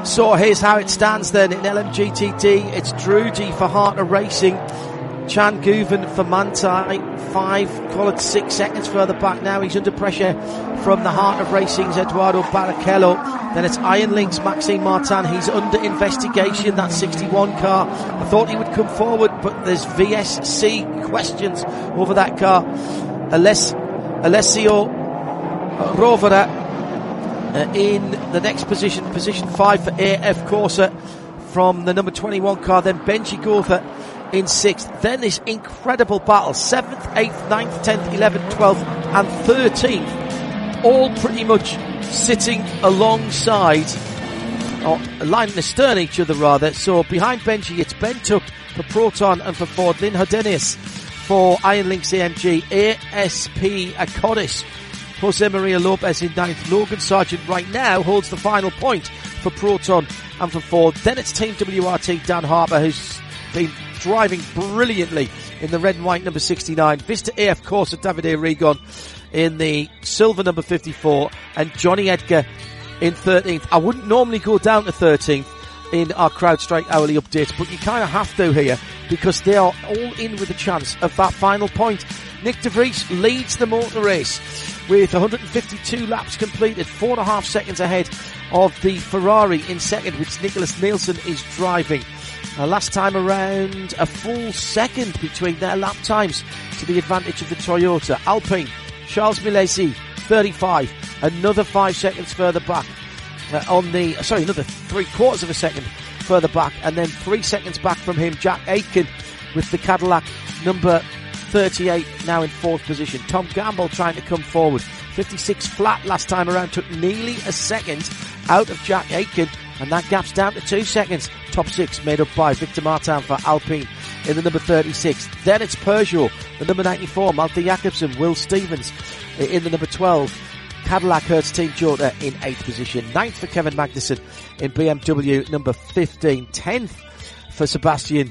So here's how it stands then in LMGTD. It's Drudy for Harter Racing, Chan Guven for Manthey, 6 seconds further back now. He's under pressure from the Heart of Racing's Eduardo Barrichello. Then it's Iron Link's Maxime Martin. He's under investigation, that 61 car. I thought he would come forward, but there's VSC questions over that car. Alessio Rovera in the next position 5 for AF Corsa from the number 21 car. Then Benji Gotha in 6th. Then this incredible battle, 7th, 8th, 9th, 10th, 11th, 12th and 13th, all pretty much sitting alongside, or lining astern each other rather. So behind Benji it's Ben Tuck for Proton and for Ford, Lynn Hodenius for Iron Links AMG, ASP Acodis, Jose Maria Lopez in 9th. Logan Sargent right now holds the final point for Proton and for Ford. Then it's Team WRT, Dan Harper, who's been driving brilliantly in the red and white number 69. Vista AF Corsa, Davide Rigon in the silver number 54, and Johnny Edgar in 13th. I wouldn't normally go down to 13th in our CrowdStrike hourly updates, but you kind of have to here because they are all in with a chance of that final point. Nick De Vries leads the motor race with 152 laps completed, 4.5 seconds ahead of the Ferrari in second, which Nicholas Nielsen is driving. Last time around, a full second between their lap times to the advantage of the Toyota. Alpine, Charles Milesi, 35, another 5 seconds further back another 3/4 of a second further back, and then 3 seconds back from him, Jack Aitken with the Cadillac number 38 now in 4th position. Tom Gamble trying to come forward, 56 flat last time around, took nearly a second out of Jack Aitken, and that gap's down to 2 seconds. Top 6 made up by Victor Martin for Alpine in the number 36. Then it's Peugeot, the number 94, Malte Jakobsen, Will Stevens in the number 12. Cadillac Hertz Team Jota in 8th position. 9th for Kevin Magnussen in BMW number 15. 10th for Sebastian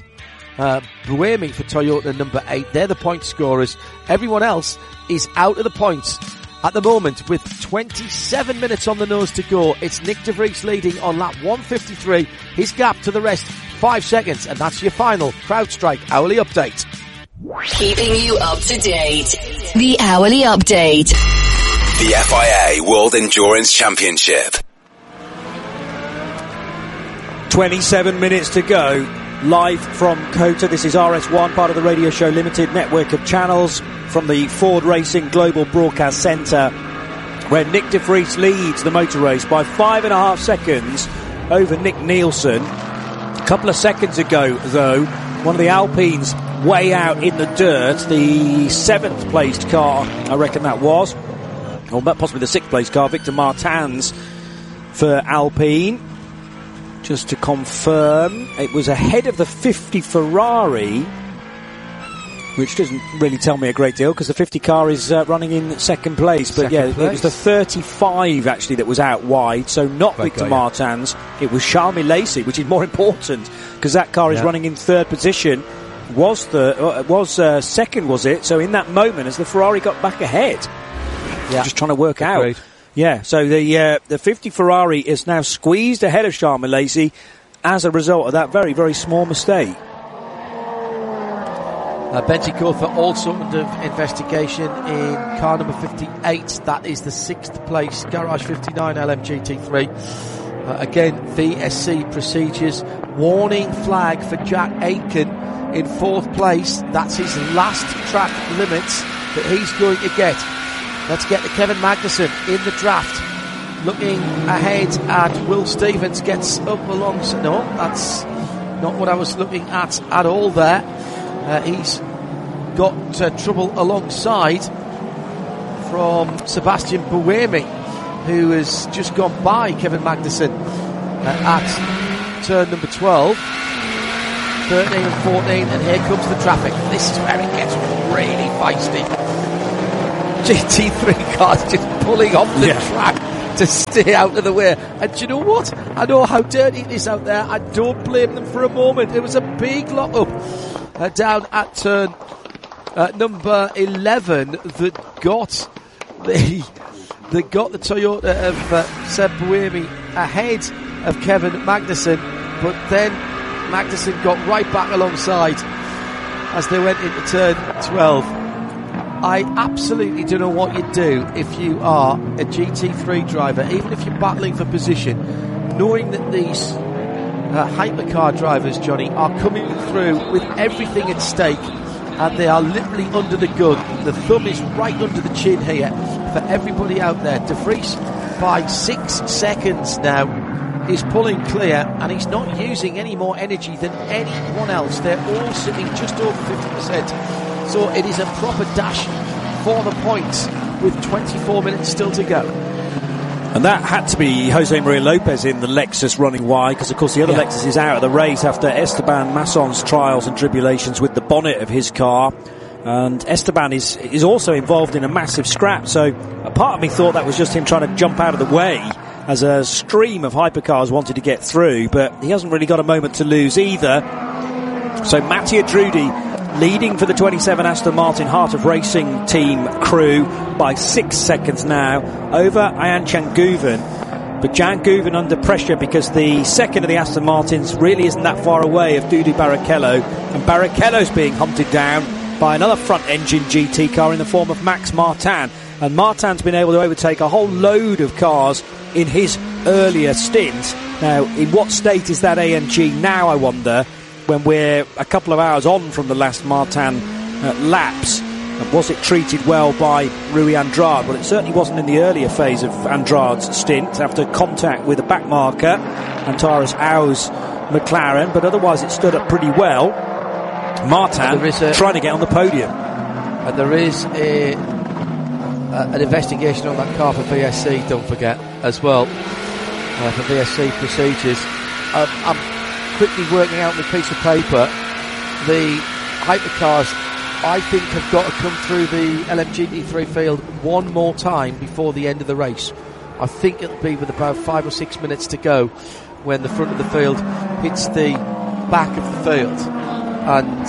Buemi for Toyota number 8. They're the point scorers. Everyone else is out of the points at the moment with 27 minutes on the nose to go. It's Nick De Vries leading on lap 153. His gap to the rest, 5 seconds. And that's your final CrowdStrike hourly update. Keeping you up to date. The hourly update. The FIA World Endurance Championship. 27 minutes to go. Live from COTA. This is RS1, part of the Radio Show Limited network of channels from the Ford Racing Global Broadcast Centre, where Nick De Vries leads the motor race by 5.5 seconds over Nick Nielsen. A couple of seconds ago, though, one of the Alpines way out in the dirt, the 7th placed car, I reckon that was, or possibly the 6th placed car, Victor Martins for Alpine. Just to confirm, it was ahead of the 50 Ferrari, which doesn't really tell me a great deal because the 50 car is running in 2nd place. But it was the 35 actually that was out wide, so not Victor Martins. It was Charles Milesi, which is more important because that car is running in 3rd position. Was 2nd, was it? So in that moment, as the Ferrari got back ahead, just trying to work out. Yeah, so the 50 Ferrari is now squeezed ahead of Charles Milesi as a result of that very, very small mistake. Benji Gotha also under investigation in car number 58. That is the 6th place, Garage 59 LMGT3. Again, VSC procedures. Warning flag for Jack Aitken in 4th place. That's his last track limits that he's going to get. Let's get to Kevin Magnussen in the draft. Looking ahead at Will Stevens, gets up alongside. No, that's not what I was looking at all there. He's got trouble alongside from Sebastian Buemi, who has just gone by Kevin Magnussen at turn number 12. 13 and 14, and here comes the traffic. This is where it gets really feisty. GT3 cars just pulling off the track to stay out of the way. And do you know what? I know how dirty it is out there. I don't blame them for a moment. It was a big lock-up down at turn number 11 that got the Toyota of Seb Buemi ahead of Kevin Magnussen, but then Magnussen got right back alongside as they went into turn 12. I absolutely don't know what you'd do if you are a GT3 driver, even if you're battling for position, knowing that these hypercar drivers, Johnny, are coming through with everything at stake, and they are literally under the gun. The thumb is right under the chin here for everybody out there. De Vries, by 6 seconds now, is pulling clear, and he's not using any more energy than anyone else. They're all sitting just over 50%. So it is a proper dash for the points with 24 minutes still to go. And that had to be Jose Maria Lopez in the Lexus running wide, because of course the other Lexus is out of the race after Esteban Masson's trials and tribulations with the bonnet of his car. And Esteban is also involved in a massive scrap, so a part of me thought that was just him trying to jump out of the way as a stream of hypercars wanted to get through, but he hasn't really got a moment to lose either. So Mattia Drudi leading for the 27 Aston Martin Heart of Racing team crew by 6 seconds now over Ayhan Canguven. But Canguven under pressure because the second of the Aston Martins really isn't that far away of Dudu Barrichello, and Barrichello's being hunted down by another front-engine GT car in the form of Max Martin. And Martin's been able to overtake a whole load of cars in his earlier stint. Now, in what state is that AMG now, I wonder, when we're a couple of hours on from the last Martin laps? Was it treated well by Rui Andrade? Well, it certainly wasn't in the earlier phase of Andrade's stint after contact with a back marker, Antares Au's McLaren, but otherwise it stood up pretty well. Martin trying to get on the podium. And there is an investigation on that car for VSC, don't forget, as well, for VSC procedures. I'm quickly working out on a piece of paper the hypercars I think have got to come through the LMGT3 field one more time before the end of the race. I think it'll be with about 5 or 6 minutes to go when the front of the field hits the back of the field, and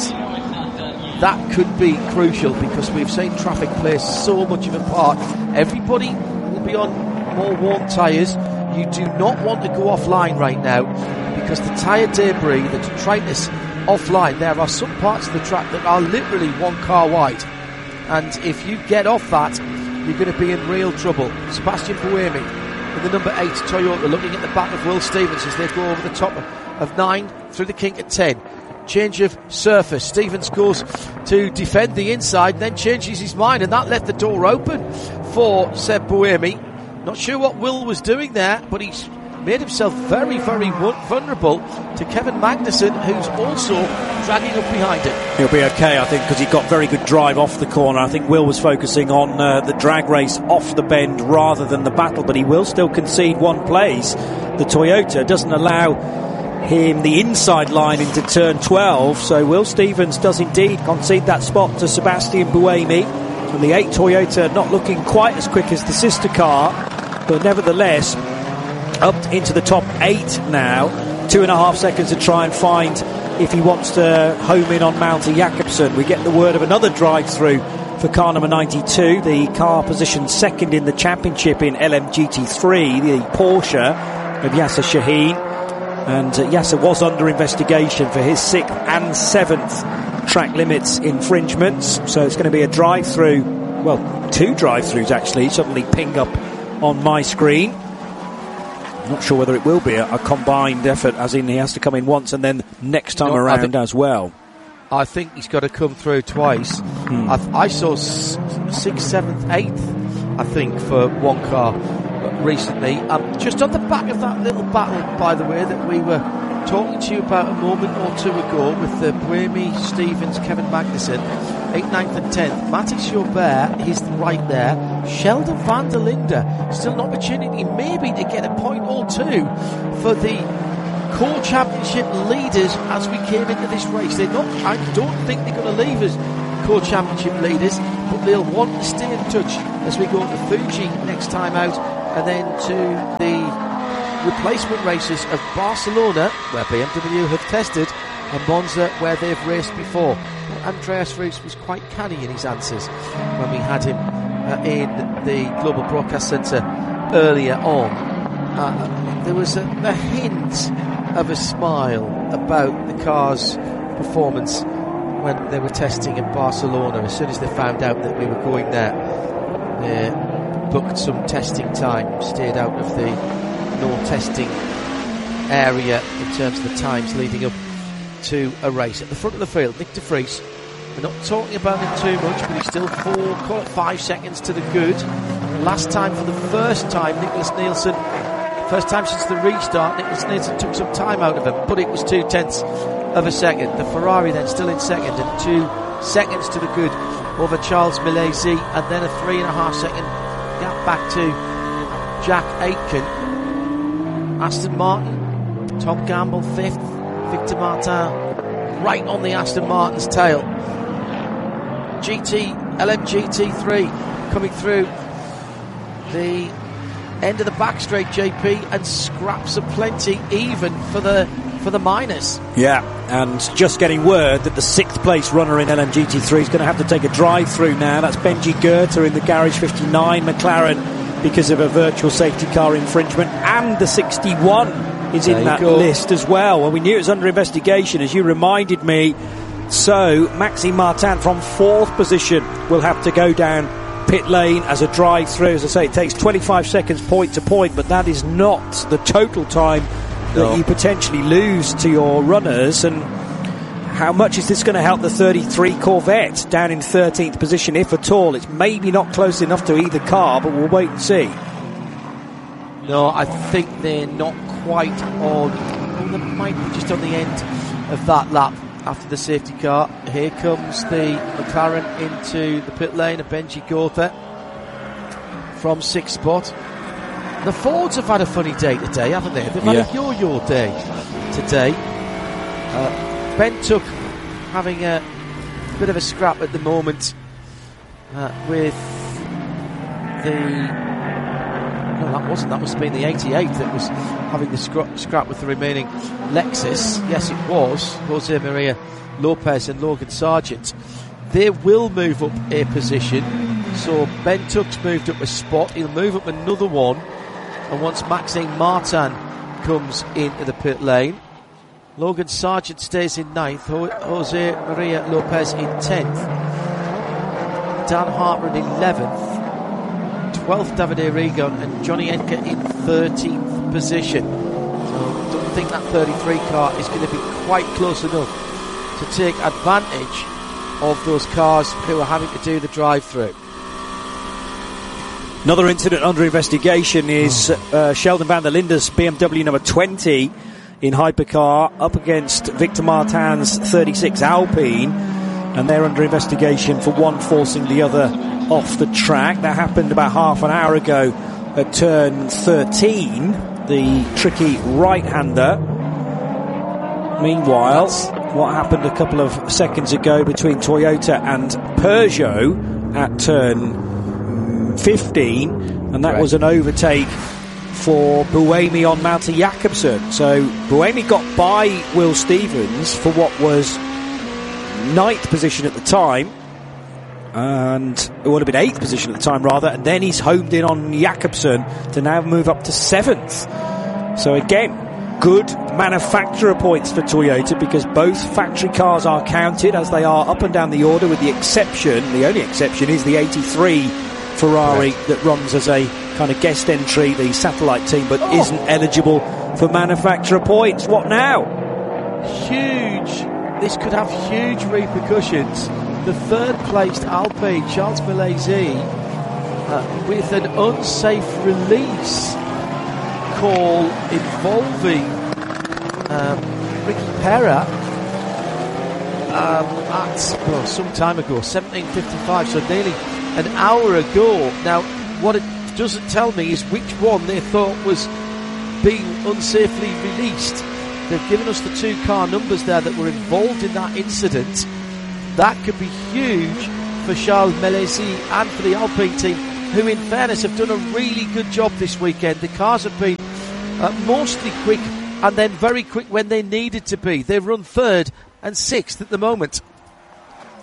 that could be crucial because we've seen traffic play so much of a part. Everybody will be on more worn tyres. You do not want to go offline right now because the tyre debris, the detritus offline, there are some parts of the track that are literally one car wide, and if you get off that, you're going to be in real trouble. Sebastian Buemi in the number 8 Toyota looking at the back of Will Stevens as they go over the top of 9 through the kink at 10. Change of surface. Stevens goes to defend the inside, then changes his mind, and that left the door open for Seb Buemi. Not sure what Will was doing there, but he's made himself very, very vulnerable to Kevin Magnussen, who's also dragging up behind him. He'll be okay, I think, because he got very good drive off the corner. I think Will was focusing on the drag race off the bend rather than the battle, but he will still concede one place. The Toyota doesn't allow him the inside line into turn 12, so Will Stevens does indeed concede that spot to Sebastian Buemi. And the 8 Toyota not looking quite as quick as the sister car, but nevertheless up into the top 8 now. 2.5 seconds to try and find if he wants to home in on Mounty Jakobsen. We get the word of another drive-through for car number 92, the car positioned second in the championship in LMGT3, the Porsche of Yasser Shaheen. And Yasser was under investigation for his 6th and 7th track limits infringements. So it's going to be a drive-through, well, 2 drive-throughs actually, suddenly ping up on my screen. I'm not sure whether it will be a combined effort, as in he has to come in once and then next time around as well. I think he's got to come through twice. I saw 6th, 7th, 8th, I think, for one car recently. Just on the back of that little battle, by the way, that we were talking to you about a moment or two ago with the Buemi, Stevens, Kevin Magnussen, 8th, 9th and 10th. Mattis Joubert, he's right there. Sheldon van der Linde, still an opportunity maybe to get a point or two for the core championship leaders as we came into this race. I don't think they're going to leave as core championship leaders, but they'll want to stay in touch as we go to Fuji next time out, and then to the replacement races of Barcelona, where BMW have tested, and Monza, where they've raced before. Andreas Roos was quite canny in his answers when we had him in the Global Broadcast Centre earlier on. there was a hint of a smile about the car's performance when they were testing in Barcelona. As soon as they found out that we were going there, they booked some testing time, stayed out of the no-testing area in terms of the times leading up to a race. At the front of the field, Nick de Vries. We're not talking about him too much, but he's still 5 seconds to the good. Last time, for the first time, Nicholas Nielsen, first time since the restart, Nicholas Nielsen took some time out of him, but it was 0.2 of a second. The Ferrari then still in second, and 2 seconds to the good over Charles Milesi, and then a 3.5 second gap back to Jack Aitken. Aston Martin, Tom Campbell 5th, Victor Martin right on the Aston Martin's tail. LMGT3 coming through the end of the back straight, JP, and scraps aplenty even for the minors. Yeah, and just getting word that the 6th place runner in LMGT3 is going to have to take a drive through now. That's Benji Goethe in the Garage 59 McLaren because of a virtual safety car infringement, and the 61 is in that list as well. Well, we knew it was under investigation, as you reminded me. So Maxime Martin from 4th position will have to go down pit lane as a drive through. As I say, it takes 25 seconds point to point, but that is not the total time that you potentially lose to your runners. And how much is this going to help the 33 Corvette down in 13th position, if at all? It's maybe not close enough to either car, but we'll wait and see. No, I think they're not quite on. Well, they might be just on the end of that lap after the safety car. Here comes the McLaren into the pit lane of Benji Goethe from 6th spot. The Fords have had a funny day today, haven't they? They've had a yo-yo day today. Ben Tuck having a bit of a scrap at the moment with the... No, that wasn't. That must have been the 88 that was having the scrap with the remaining Lexus. Yes, it was. Jose Maria Lopez and Logan Sargent. They will move up a position. So Ben Tuck's moved up a spot. He'll move up another one. And once Maxime Martin comes into the pit lane, Logan Sargent stays in 9th. Jose Maria Lopez in 10th. Dan Harper in 11th. 12th Davide Rigon, and Johnny Enker in 13th position. So I don't think that 33 car is going to be quite close enough to take advantage of those cars who are having to do the drive-through. Another incident under investigation is Sheldon van der Linde's BMW number 20 in hypercar up against Victor Martin's 36 Alpine, and they're under investigation for one forcing the other off the track. That happened about half an hour ago at turn 13, the tricky right-hander. Meanwhile, what happened a couple of seconds ago between Toyota and Peugeot at turn 15, and that was an overtake for Buemi on Malte Jakobsen. So Buemi got by Will Stevens for what was 9th position at the time, and it would have been 8th position at the time rather, and then he's homed in on Jakobsen to now move up to 7th. So again, good manufacturer points for Toyota, because both factory cars are counted as they are up and down the order, with the only exception is the 83 Ferrari that runs as a kind of guest entry, the satellite team, but isn't eligible for manufacturer points. What now? Huge. This could have huge repercussions. The 3rd placed Alpine, Charles Milesi, with an unsafe release call involving Ricky Perra at some time ago, 17:55, so nearly an hour ago. Now, what it doesn't tell me is which one they thought was being unsafely released. They've given us the 2 car numbers there that were involved in that incident. That could be huge for Charles Milesi and for the Alpine team, who in fairness have done a really good job this weekend. The cars have been mostly quick and then very quick when they needed to be. They've run 3rd and 6th at the moment.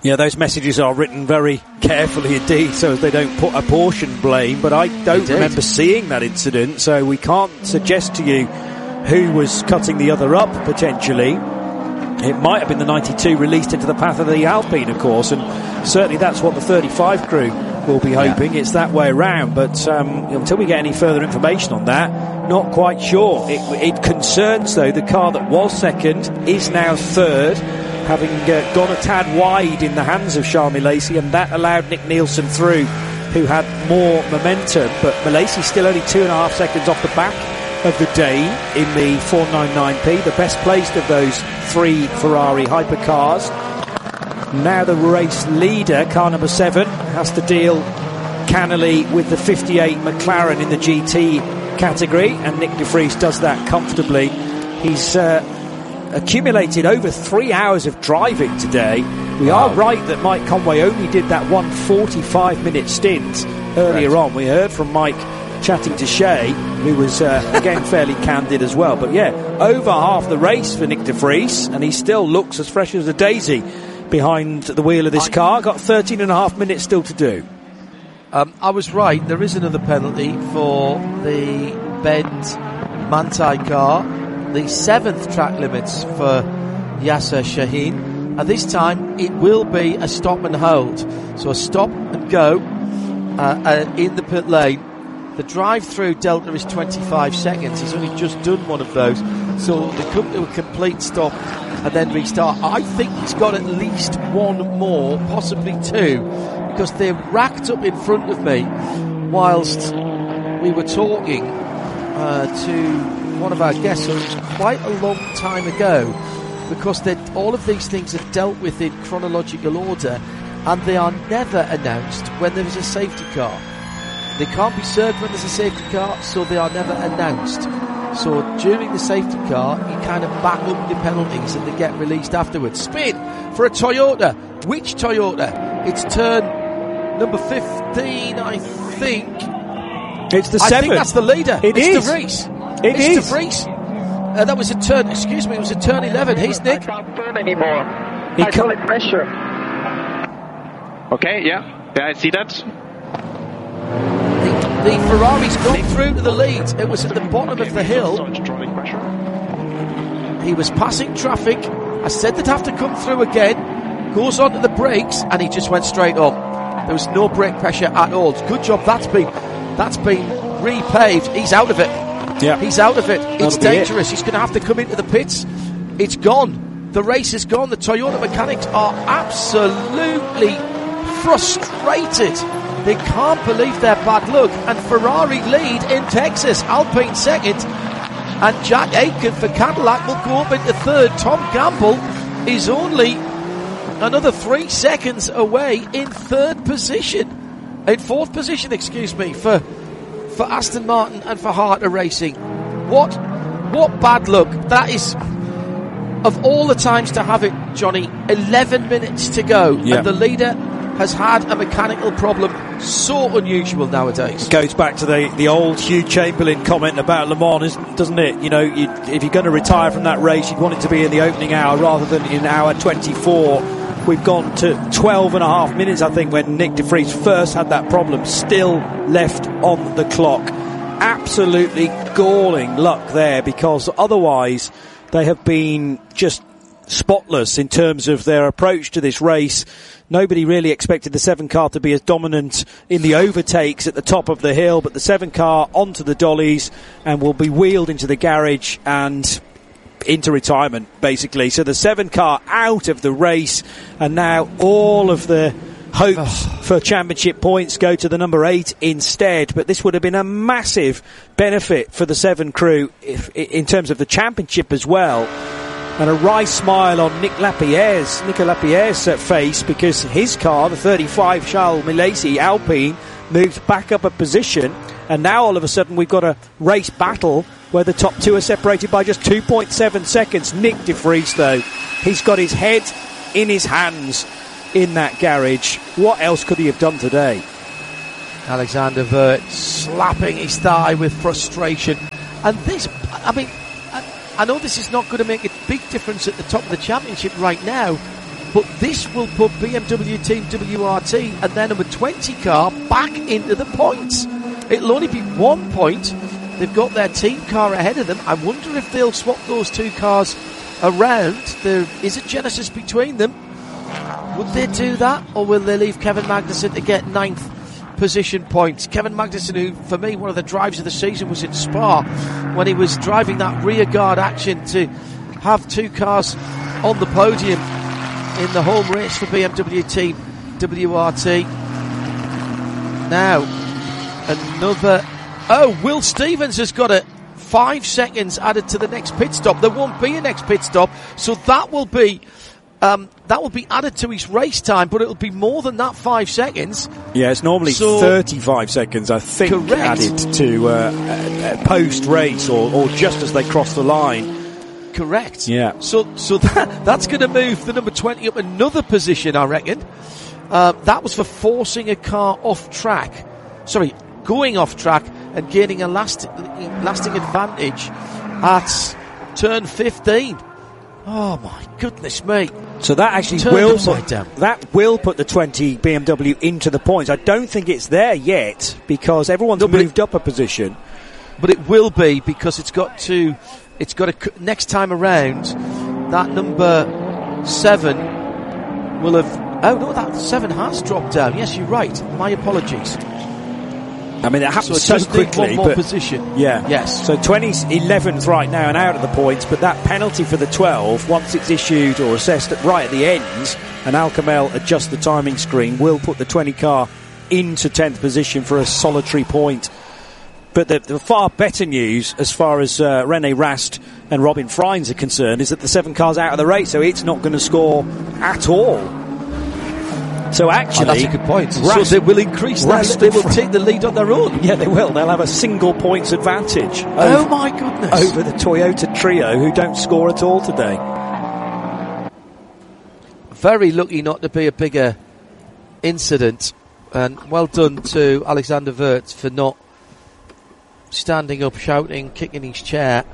Yeah, those messages are written very carefully indeed, so as they don't put apportion blame, but I don't remember seeing that incident, so we can't suggest to you who was cutting the other up, potentially. It might have been the 92 released into the path of the Alpine, of course, and certainly that's what the 35 crew will be hoping. It's that way around, but until we get any further information on that, not quite sure. It concerns, though, the car that was second is now third, having gone a tad wide in the hands of Charles Milesi, and that allowed Nick Nielsen through, who had more momentum, but Milesi still only 2.5 seconds off the back of the day in the 499P, the best placed of those 3 Ferrari hypercars. Now the race leader, car number 7, has to deal cannily with the 58 McLaren in the GT category, and Nick de Vries does that comfortably. He's accumulated over 3 hours of driving today. We are right that Mike Conway only did that 1:45-minute stint earlier on. We heard from Mike chatting to Shea, who was again fairly candid as well. But yeah, over half the race for Nick de Vries, and he still looks as fresh as a daisy behind the wheel of this car. Got 13.5 minutes still to do. I was right. There is another penalty for the Bend Manthey car. The 7th track limits for Yasser Shaheen, and this time it will be a stop and hold, so a stop and go in the pit lane. The drive-through delta is 25 seconds. He's only just done one of those, so they come to a complete stop and then restart. I think he's got at least one more, possibly 2, because they're racked up in front of me whilst we were talking to one of our guests, so it was quite a long time ago, because all of these things are dealt with in chronological order, and they are never announced when there is a safety car. They can't be served when there's a safety car, so they are never announced. So during the safety car, you kind of back up the penalties and they get released afterwards. Spin for a Toyota. Which Toyota? It's turn number 15, I think. It's the 7th. I think that's the leader. It's de Vries. It's de Vries. That was a turn, excuse me, it was a turn 11. He's Nick. I can't turn anymore. I feel like pressure. Okay, yeah, I see that. The Ferrari's gone through to the lead. It was at the bottom of the hill. He was passing traffic. I said they'd have to come through again. Goes onto the brakes and he just went straight up. There was no brake pressure at all. Good job. That's been repaved. He's out of it. Yeah, he's out of it. It's dangerous. It. He's going to have to come into the pits. It's gone. The race is gone. The Toyota mechanics are absolutely frustrated. They can't believe their bad luck. And Ferrari lead in Texas. Alpine second. And Jack Aitken for Cadillac will go up into third. Tom Campbell is only another 3 seconds away in fourth position, for Aston Martin and for Harter Racing. What bad luck. That is, of all the times to have it, Johnny, 11 minutes to go. Yeah. And the leader has had a mechanical problem so unusual nowadays. Goes back to the old Hugh Chamberlain comment about Le Mans, doesn't it? You know, if you're going to retire from that race, you'd want it to be in the opening hour rather than in hour 24. We've gone to 12.5 minutes, I think, when Nick de Vries first had that problem, still left on the clock. Absolutely galling luck there, because otherwise they have been just spotless in terms of their approach to this race. Nobody really expected the 7 car to be as dominant in the overtakes at the top of the hill, but the 7 car onto the dollies and will be wheeled into the garage and into retirement, basically. So the 7 car out of the race, and now all of the hopes for championship points go to the number 8 instead. But this would have been a massive benefit for the 7 crew in terms of the championship as well. And a wry smile on Nico Lapierre's face, because his car, the 35 Charles Milesi Alpine, moved back up a position, and now all of a sudden we've got a race battle where the top 2 are separated by just 2.7 seconds. Nick de Vries, though, he's got his head in his hands in that garage. What else could he have done today? Alexander Wurz slapping his thigh with frustration. And this, I know this is not going to make a big difference at the top of the championship right now, But this will put BMW Team WRT and their number 20 car back into the points. It'll only be 1 point. They've got their team car ahead of them. I wonder if they'll swap those two cars around. There is a Genesis between them. Would they do that, or will they leave Kevin Magnussen to get 9th position points? Kevin Magnussen, who for me one of the drives of the season was in Spa, when he was driving that rear guard action to have two cars on the podium in the home race for BMW Team WRT. Now another Will Stevens has got 5 seconds added to the next pit stop. There won't be a next pit stop, so that will be added to his race time, but it'll be more than that 5 seconds. Yeah, it's normally 35 seconds, I think, correct, added to post-race or just as they cross the line. Correct. Yeah. So that's going to move the number 20 up another position, I reckon. That was for forcing a car off track. Sorry, going off track and gaining a lasting advantage at turn 15. Oh my goodness me. So that actually will put the 20 BMW into the points. I don't think it's there yet because everyone's moved up a position. But it will be, because it's got to next time around, that number 7 will have, oh no, that 7 has dropped down. Yes, you're right. My apologies. I mean, it happens so quickly. One more position. Yeah. Yes. So 20's 11th right now and out of the points, but that penalty for the 12, once it's issued or assessed right at the end, and Al Kamel adjusts the timing screen, will put the 20 car into 10th position for a solitary point. But the far better news, as far as René Rast and Robin Freins are concerned, is that the 7 car's out of the race, so it's not going to score at all. So actually, that's a good point. So they will increase that. They will take the lead on their own. Yeah, they will. They'll have a single points advantage. Oh my goodness! Over the Toyota trio, who don't score at all today. Very lucky not to be a bigger incident, and well done to Alexander Wirtz for not standing up, shouting, kicking his chair.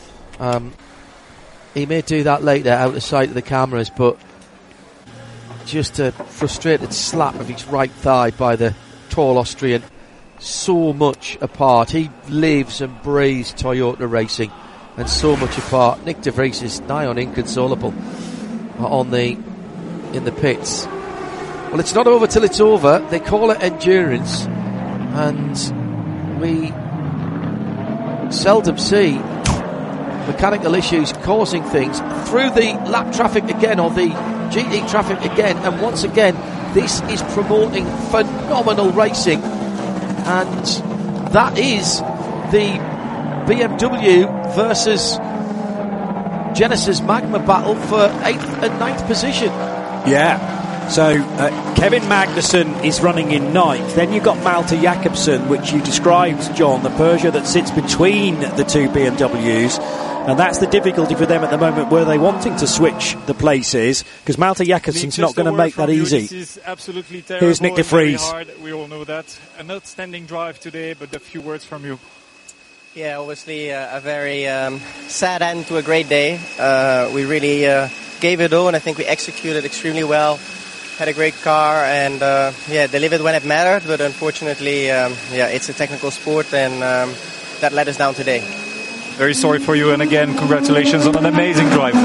He may do that later, out of sight of the cameras, but just a frustrated slap of his right thigh by the tall Austrian. So much apart. He lives and breathes Toyota racing, and so much apart. Nick De Vries is nigh on inconsolable in the pits. Well, it's not over till it's over. They call it endurance, and we seldom see mechanical issues causing things through the lap traffic again, or the GT traffic again, and once again this is promoting phenomenal racing, and that is the BMW versus Genesis Magma battle for 8th and 9th position. Yeah, so Kevin Magnussen is running in 9th. Then you've got Malte Jakobsen, which you described, John, the Peugeot that sits between the two BMWs. And that's the difficulty for them at the moment, were they wanting to switch the places, because Malte Jakobsen's not going to make that easy. This is absolutely terrible. Here's Nick De Vries. We all know that. An outstanding drive today, but a few words from you. Yeah, obviously a very sad end to a great day. We really gave it all, and I think we executed extremely well. Had a great car, and delivered when it mattered. But unfortunately, it's a technical sport, and that let us down today. Very sorry for you, and again, congratulations on an amazing drive.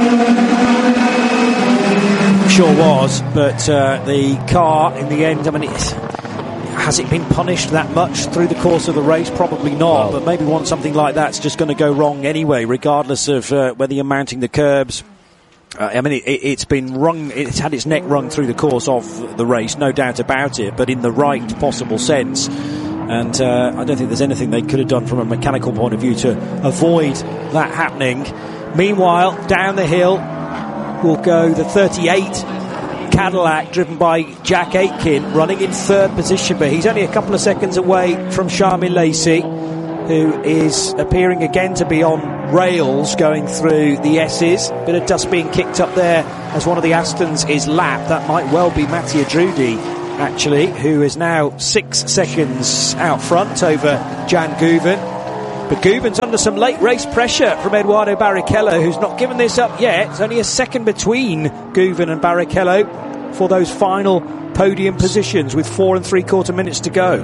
Sure was, but the car in the end, I mean, has it been punished that much through the course of the race? Probably not, but maybe something like that's just going to go wrong anyway, regardless of whether you're mounting the curbs. I mean, it's been wrung, it's had its neck wrung through the course of the race, no doubt about it, but in the right possible sense. And I don't think there's anything they could have done from a mechanical point of view to avoid that happening. Meanwhile, down the hill will go the 38 Cadillac, driven by Jack Aitken, running in 3rd position, but he's only a couple of seconds away from Charmin Lacey, who is appearing again to be on rails going through the S's. Bit of dust being kicked up there as one of the Astons is lapped. That might well be Mattia Drudi, actually, who is now 6 seconds out front over Jan Guven. But Guven's under some late race pressure from Eduardo Barrichello, who's not given this up yet. It's only a second between Guven and Barrichello for those final podium positions with 4 3/4 minutes to go.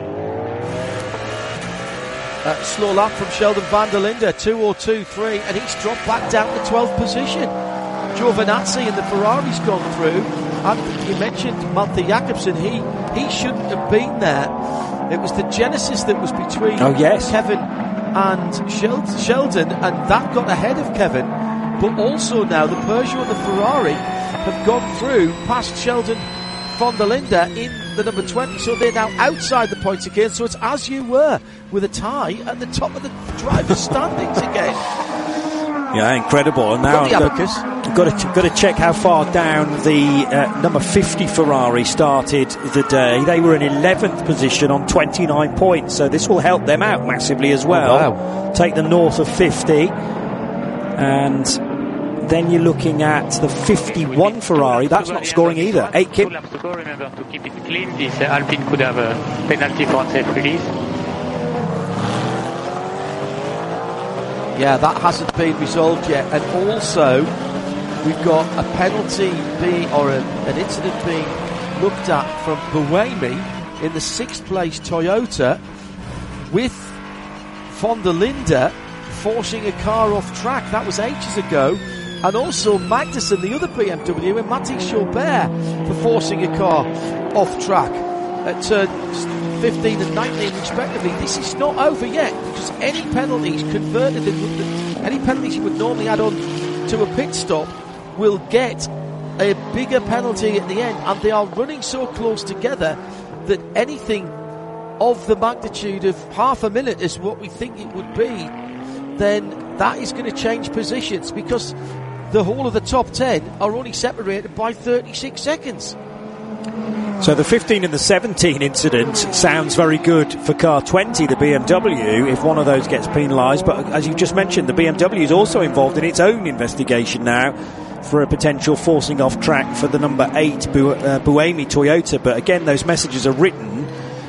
Slow lap from Sheldon van der Linde, 2:02.3, and he's dropped back down to 12th position. Giovinazzi and the Ferrari's gone through, and you mentioned Malte Jakobsen, he shouldn't have been there. It was the Genesis that was between Kevin and Sheldon, and that got ahead of Kevin, but also now the Peugeot and the Ferrari have gone through past Sheldon van der Linde in the number 20, so they're now outside the points again, so it's as you were, with a tie at the top of the driver's standings again. Yeah, incredible. And now I've got to check how far down the number 50 Ferrari started the day. They were in 11th position on 29 points, so this will help them out massively as well. Oh, wow. Take them north of 50, and then you're looking at the 51 Ferrari. That's not scoring either. 8 Kim. Remember to keep it clean. This Alpine could have a penalty for unsafe release. Yeah, that hasn't been resolved yet, and also we've got a penalty an incident being looked at from Buemi in the 6th place Toyota, with van der Linde forcing a car off track. That was ages ago. And also Magnussen, the other BMW, and Matthias Schaubert for forcing a car off track at turns 15 and 19 respectively. This is not over yet, because any penalties converted, any penalties you would normally add on to a pit stop will get a bigger penalty at the end, and they are running so close together that anything of the magnitude of half a minute is what we think it would be, then that is going to change positions, because the whole of the top 10 are only separated by 36 seconds. So the 15 and the 17 incident sounds very good for car 20, the BMW, if one of those gets penalised. But as you just mentioned, the BMW is also involved in its own investigation now for a potential forcing off track for the number 8 Buemi Toyota. But again, those messages are written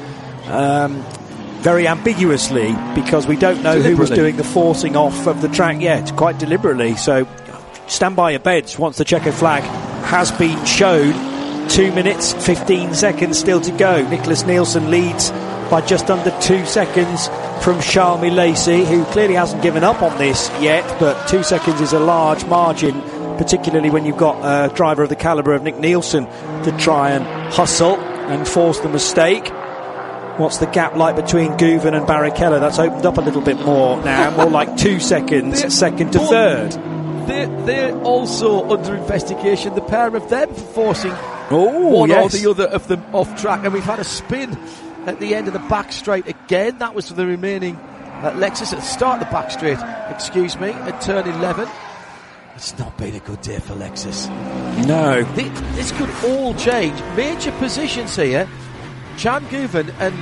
very ambiguously, because we don't know who was doing the forcing off of the track yet, quite deliberately. So stand by your beds once the checker flag has been shown. 2 minutes, 15 seconds still to go. Nicholas Nielsen leads by just under 2 seconds from Charles Milesi, who clearly hasn't given up on this yet, but 2 seconds is a large margin, particularly when you've got a driver of the calibre of Nick Nielsen to try and hustle and force the mistake. What's the gap like between Guven and Barrichello? That's opened up a little bit more now, more like 2 seconds, second to third. They're also under investigation, the pair of them, for forcing one or the other of them off track. And we've had a spin at the end of the back straight again. That was for the remaining Lexus at the start of the back straight, at turn 11. It's not been a good day for Lexus. No. This could all change. Major positions here. Chan Guven and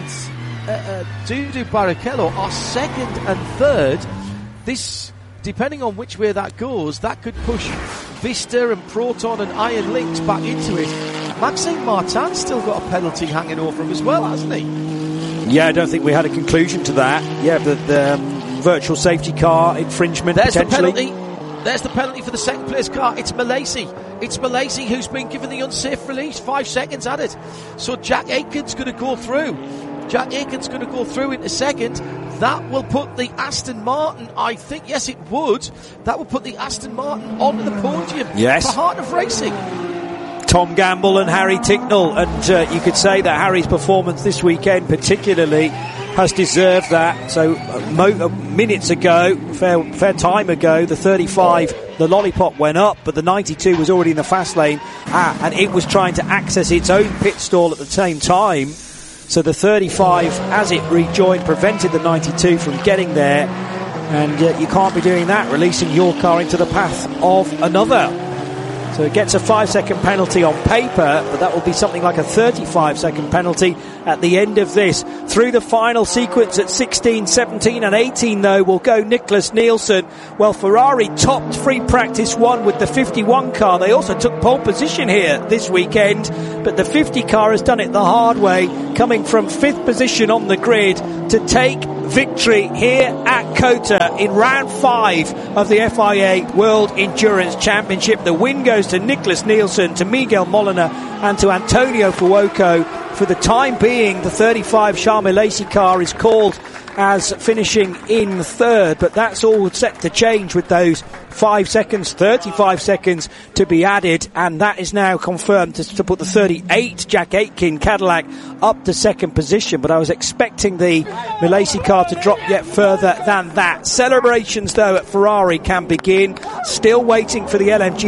Dudu Barrichello are second and third. This, depending on which way that goes, that could push Vista and Proton and Iron Lynx back into it. Maxime Martin's still got a penalty hanging over him as well, hasn't he? Yeah, I don't think we had a conclusion to that. Yeah, the virtual safety car infringement potentially. There's the penalty for the second place car. It's Milesi. It's Milesi who's been given the unsafe release. 5 seconds added. So Jack Aitken's going to go through. Jack Aitken's going to go through into second. That will put the Aston Martin, I think, yes it would, that will put the Aston Martin onto the podium for Heart of Racing. Tom Gamble and Harry Ticknell, and you could say that Harry's performance this weekend particularly has deserved that. So minutes ago, fair time ago, the 35, the lollipop went up, but the 92 was already in the fast lane, and it was trying to access its own pit stall at the same time. So the 35, as it rejoined, prevented the 92 from getting there, and you can't be doing that, releasing your car into the path of another. So it gets a 5-second penalty on paper, but that will be something like a 35-second penalty at the end of this. Through the final sequence at 16, 17 and 18, though, will go Nicholas Nielsen. Well, Ferrari topped free practice 1 with the 51 car. They also took pole position here this weekend, but the 50 car has done it the hard way, coming from 5th position on the grid to take victory here at COTA in round 5 of the FIA World Endurance Championship. The win goes to Nicholas Nielsen, to Miguel Molina and to Antonio Fuoco. For the time being, the 35 Charles Milesi car is called as finishing in third, but that's all set to change with those 5 seconds, 35 seconds to be added, and that is now confirmed to put the 38 Jack Aitken Cadillac up to second position. But I was expecting the Milesi car to drop yet further than that. Celebrations though at Ferrari can begin. Still waiting for the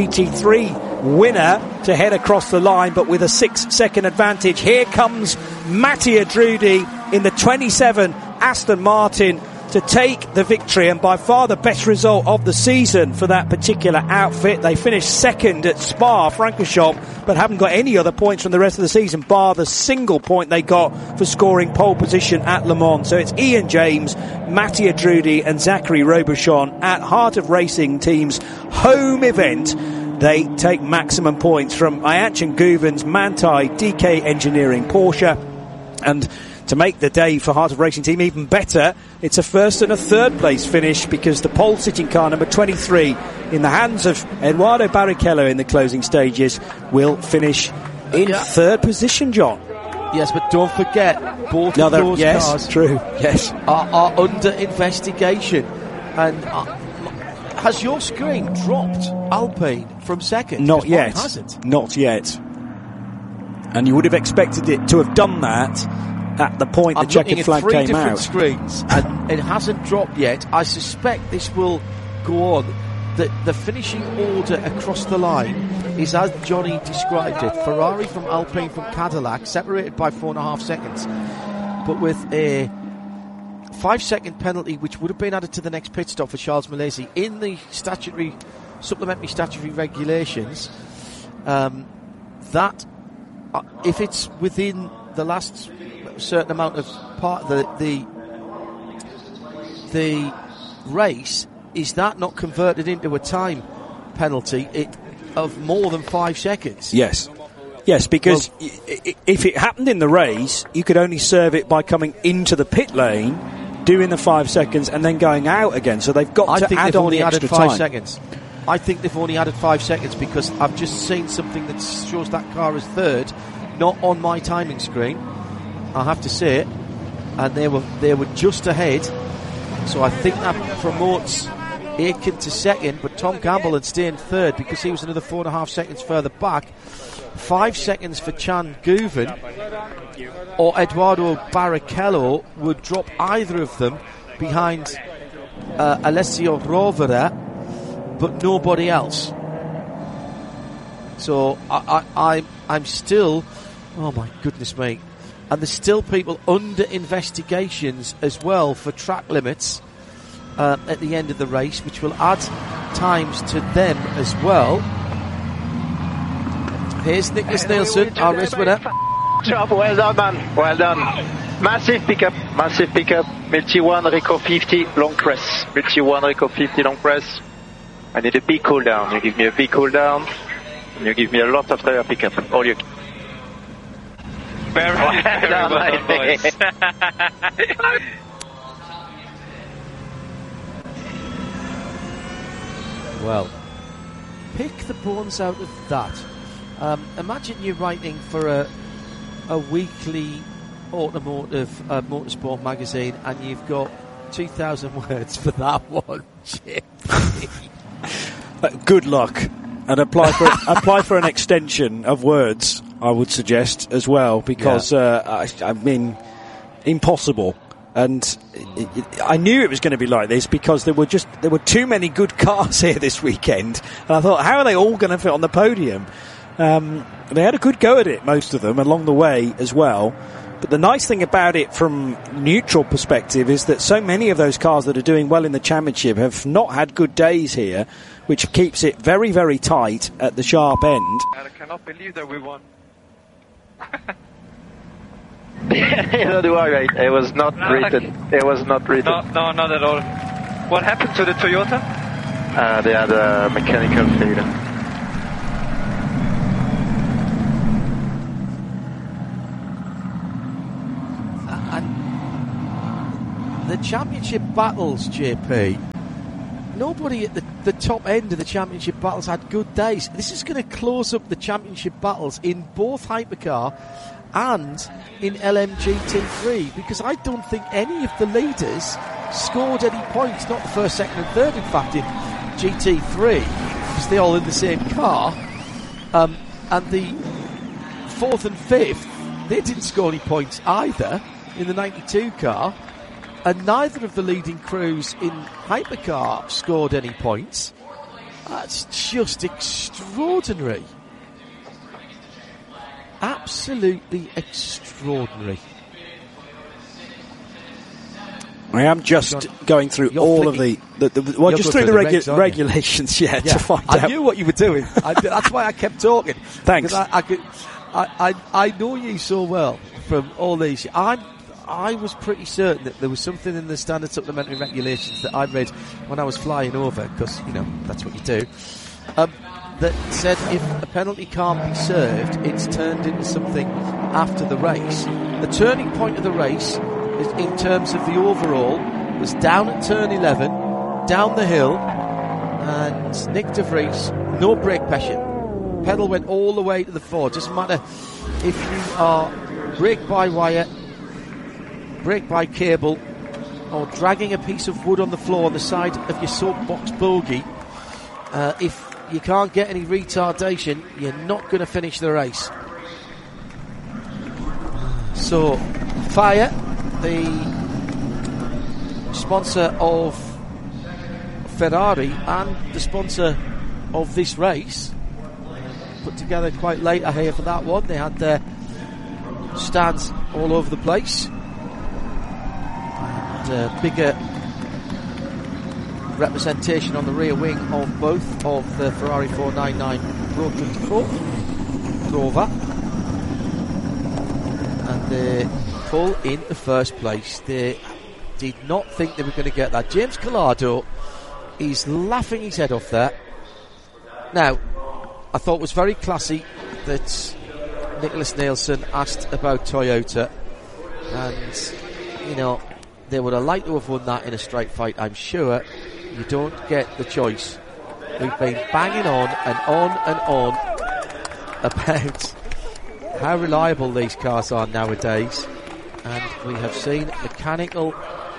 LMGT3 winner to head across the line, but with a 6-second advantage. Here comes Mattia Drudi in the 27 Aston Martin to take the victory, and by far the best result of the season for that particular outfit. They finished second at Spa-Francorchamps, but haven't got any other points from the rest of the season, bar the single point they got for scoring pole position at Le Mans. So it's Ian James, Mattia Drudi and Zachary Robuchon at Heart of Racing Team's home event. They take maximum points from Ayhancan Guvens, Manthey, DK Engineering, Porsche, and to make the day for Heart of Racing Team even better, it's a first and a third place finish, because the pole sitting car number 23 in the hands of Eduardo Barrichello in the closing stages will finish in third position, John. Yes, but don't forget, both of those cars are under investigation. And has your screen dropped Alpine from second? Not yet. Hasn't. Not yet. And you would have expected it to have done that at the point the checkered flag came out. I'm looking at 3 different screens, and it hasn't dropped yet. I suspect this will go on. The finishing order across the line is as Johnny described it. Ferrari from Alpine from Cadillac, separated by 4.5 seconds, but with a 5-second penalty which would have been added to the next pit stop for Charles Milesi in the supplementary statutory regulations. That if it's within the last certain amount of part of the race, is that not converted into a time penalty of more than 5 seconds? Yes, because if it happened in the race, you could only serve it by coming into the pit lane, doing the 5 seconds, and then going out again. So they've got to add on the extra time. 5 seconds. I think they've only added 5 seconds, because I've just seen something that shows that car as third, not on my timing screen, I have to say it, and they were just ahead. So I think that promotes Aitken to second, but Tom Campbell would stay in third because he was another 4.5 seconds further back. 5 seconds for Chan Guven or Eduardo Barrichello would drop either of them behind Alessio Rovera, but nobody else. So I'm still, oh my goodness me, and there's still people under investigations as well for track limits at the end of the race, which will add times to them as well. Here's Nicholas Nielsen, our race winner. Job, well done, man. Well done. Massive pickup. Multi 1, record 50, long press. Multi 1, record 50, long press. I need a big cool down. You give me a big cool down, and you give me a lot of tire pickup. All you. Very well, boys. Well, pick the bones out of that. Imagine you're writing for a weekly automotive motorsport magazine, and you've got 2,000 words for that one. Good luck, and apply for an extension of words, I would suggest as well, because I mean, impossible. And I knew it was going to be like this because there were too many good cars here this weekend, and I thought, how are they all going to fit on the podium? They had a good go at it, most of them, along the way as well. But the nice thing about it from neutral perspective is that so many of those cars that are doing well in the championship have not had good days here, which keeps it very, very tight at the sharp end. I cannot believe that we won. Neither do I, right? It was not written. It was not written. No, not at all. What happened to the Toyota? They had a mechanical failure. the championship battles, JP, nobody at the top end of the championship battles had good days. This is going to close up the championship battles in both hypercar and in LMGT3, because I don't think any of the leaders scored any points, not the first, second and third, in fact, in GT3, because they're all in the same car. And the fourth and fifth, they didn't score any points either in the 92 car. And neither of the leading crews in hypercar scored any points. That's just extraordinary. Absolutely extraordinary. I am just going through all of the just through the regulations, to find out. I knew what you were doing. That's why I kept talking. Thanks. I know you so well from all these. I was pretty certain that there was something in the standard supplementary regulations that I read when I was flying over, because, that's what you do, that said if a penalty can't be served, it's turned into something after the race. The turning point of the race, in terms of the overall, was down at turn 11, down the hill, and Nick de Vries, no brake pressure. Pedal went all the way to the fore. Doesn't matter if you are brake by wire, brake by cable, or dragging a piece of wood on the floor on the side of your soapbox bogie. If you can't get any retardation, you're not going to finish the race. So, Fire, the sponsor of Ferrari and the sponsor of this race, put together quite late, I hear, for that one. They had their stands all over the place. Bigger representation on the rear wing of both of the Ferrari 499 Pro 24 Rover, and they pull in the first place. They did not think they were going to get that. James Collado is laughing his head off there. Now, I thought it was very classy that Nicholas Nielsen asked about Toyota, and they would have liked to have won that in a straight fight, I'm sure. You don't get the choice. We've been banging on and on and on about how reliable these cars are nowadays, and we have seen mechanical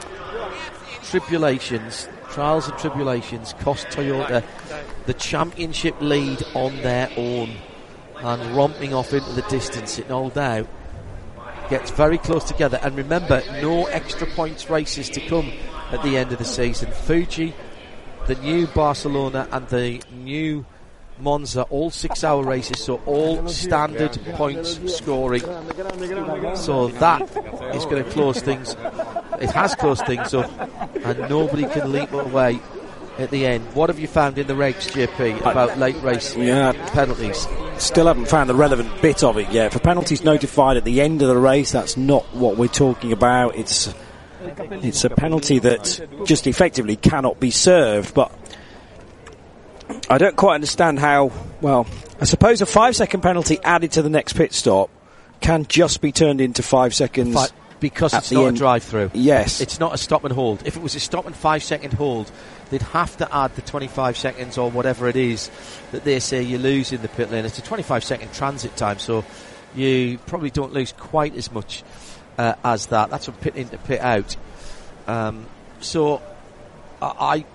trials and tribulations cost Toyota the championship lead on their own, and romping off into the distance. It no doubt gets very close together. And remember, no extra points races to come at the end of the season. Fuji, the new Barcelona, and the new Monza, all 6-hour races, so all standard points scoring. So that is going to close things. It has closed things up, and nobody can leap away at the end. What have you found in the regs, JP, about late race penalties? Still haven't found the relevant bit of it yet. For penalties notified at the end of the race, that's not what we're talking about. It's a penalty that just effectively cannot be served, but I don't quite understand how. Well, I suppose a 5-second penalty added to the next pit stop can just be turned into 5 seconds. Because it's not a drive-through. Yes. It's not a stop and hold. If it was a stop and 5-second hold, they'd have to add the 25 seconds or whatever it is that they say you lose in the pit lane. It's a 25-second transit time, so you probably don't lose quite as much as that. That's from pit in to pit out. So I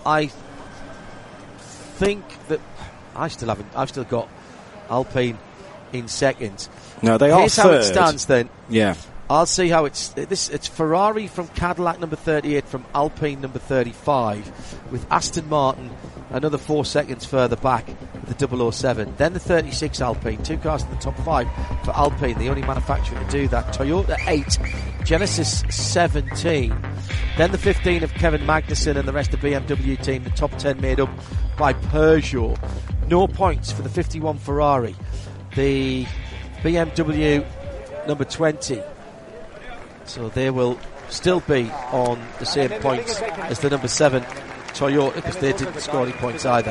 think that I've still got Alpine in second. No, they are Here's third. How it stands then. Yeah. I'll see how it's Ferrari from Cadillac number 38 from Alpine number 35, with Aston Martin another 4 seconds further back with the 007. Then the 36 Alpine, 2 cars in the top 5 for Alpine, the only manufacturer to do that. Toyota 8, Genesis 17. Then the 15 of Kevin Magnussen and the rest of the BMW team, the top 10 made up by Peugeot. No points for the 51 Ferrari. The BMW number 20. So they will still be on the same points as the number 7 Toyota, because they didn't score any points either.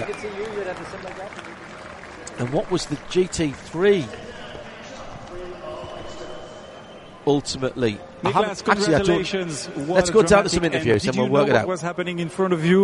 And what was the GT3 ultimately. Niklas, congratulations. Let's go down to some interviews and we'll work it out. What was happening in front of you?